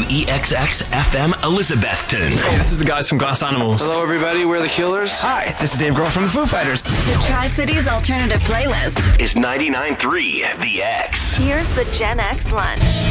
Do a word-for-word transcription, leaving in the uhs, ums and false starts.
E X X F M Elizabethton. Hey, this is the guys from Glass Animals. Hello, everybody. We're the Killers. Hi, this is Dave Grohl from the Foo Fighters. The Tri-Cities Alternative Playlist Is ninety-nine point three The X. Here's the Gen X Lunch.